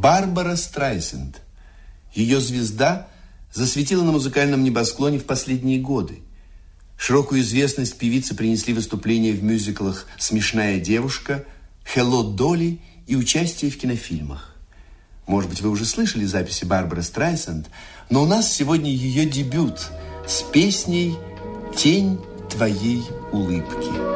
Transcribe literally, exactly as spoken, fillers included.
Барбара Страйсенд. Ее звезда засветила на музыкальном небосклоне в последние годы. Широкую известность певицы принесли выступления в мюзиклах «Смешная девушка», «Хелло, Долли» и участие в кинофильмах. Может быть, вы уже слышали записи Барбары Страйсенд, но у нас сегодня ее дебют с песней «Тень твоей улыбки».